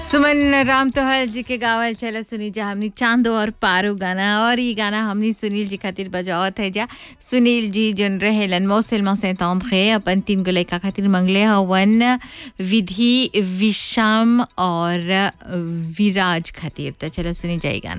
सुमन राम तोहल जी के गावल चला सुनी जा हमनी चांदो और पारो गाना और ये गाना हमनी सुनील जी खातिर बजावत है जा। सुनील जी जन रहेलन मौसिल में से तौंधे अपन 3 गो लड़का खातिर मंगले हवन विधि विशाम और विराज खातिर। तो चला सुनी जाए गाना।